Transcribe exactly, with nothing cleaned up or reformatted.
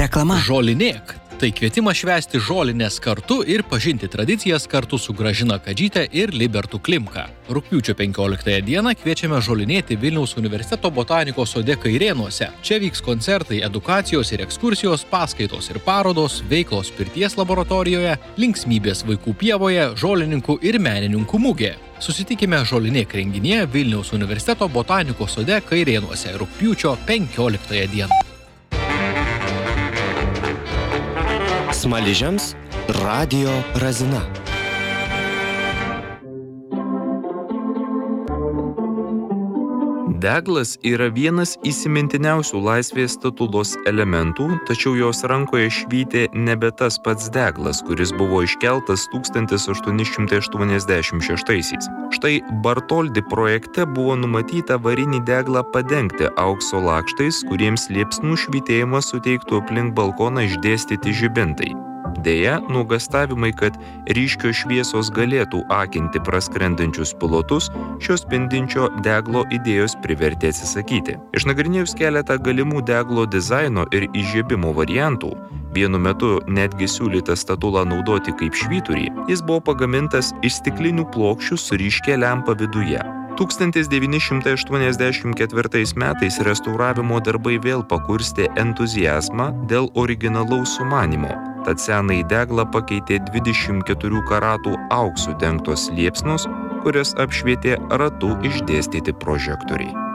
Reklama. Žolinėk. Tai kvietimas švęsti žolinės kartu ir pažinti tradicijas kartu su Gražina Kadžyte ir Libertu Klimka. Rugpjūčio penkioliktąją dieną kviečiame žolinėti Vilniaus universiteto botanikos sode Kairėnuose. Čia vyks koncertai, edukacijos ir ekskursijos, paskaitos ir parodos, veiklos pirties laboratorijoje, linksmybės vaikų pievoje, žolininkų ir menininkų mugė. Susitikime žolinėk renginyje Vilniaus universiteto botanikos sode Kairėnuose rugpjūčio penkioliktąją dieną. Smaližiams radijo Razina. Deglas yra vienas įsimintiniausių laisvės statulos elementų, tačiau jos rankoje švyti nebe tas pats deglas, kuris buvo iškeltas tūkstantis aštuoni šimtai aštuoniasdešimt šeštaisiais. Štai Bartoldi projekte buvo numatyta varinį deglą padengti aukso lakštais, kuriems liepsnų švytėjimą suteiktų aplink balkoną išdėstyti žibintai. Deja, nuogąstavimai, kad ryškios šviesos galėtų akinti praskrendančius pilotus, šios spindinčio deglo idėjos privertė atsisakyti. Išnagrinėjus keletą galimų deglo dizaino ir įžiebimo variantų, vienu metu netgi siūlyta statulą naudoti kaip švyturį, jis buvo pagamintas iš stiklinių plokščių su ryškia lempa viduje. tūkstantis devyni šimtai aštuoniasdešimt ketvirtais metais restauravimo darbai vėl pakurstė entuziazmą dėl originalaus sumanymo. Tad senąjį deglą pakeitė dvidešimt keturių karatų auksu dengtos liepsnos, kurias apšvietė ratu išdėstyti prožektoriai.